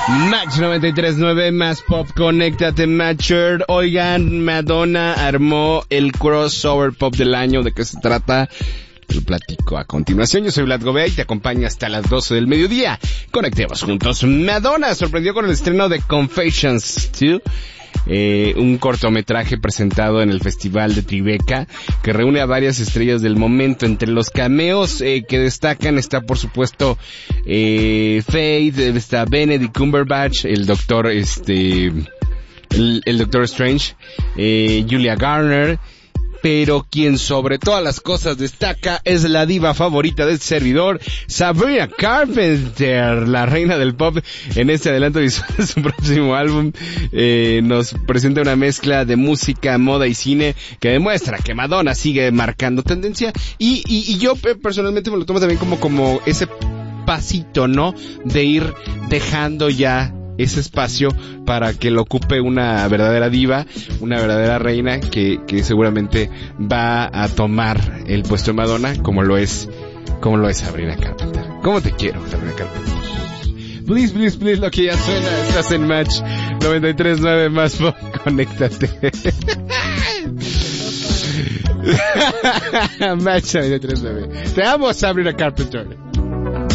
Match 93.9 más pop, conéctate Matcher. Oigan, Madonna armó el crossover pop del año. ¿De qué se trata? Lo platico a continuación. Yo soy Vlad Gobea y te acompaño hasta las 12 del mediodía. Conectemos juntos. Madonna sorprendió con el estreno de Confessions 2. Un cortometraje presentado en el Festival de Tribeca que reúne a varias estrellas del momento. Entre los cameos que destacan está por supuesto Faith, está Benedict Cumberbatch, el doctor el Doctor Strange, Julia Garner, pero quien sobre todas las cosas destaca es la diva favorita del servidor, Sabrina Carpenter, la reina del pop. En este adelanto visual de su próximo álbum nos presenta una mezcla de música, moda y cine que demuestra que Madonna sigue marcando tendencia y yo personalmente me lo tomo también como ese pasito, ¿no? De ir dejando ya ese espacio para que lo ocupe una verdadera diva, una verdadera reina que seguramente va a tomar el puesto de Madonna como lo es Sabrina Carpenter. ¿Cómo te quiero, Sabrina Carpenter? Please, please, please, lo que ya suena, estás en Match 93.9 más pop, conéctate. Match 93.9. Te amo, Sabrina Carpenter.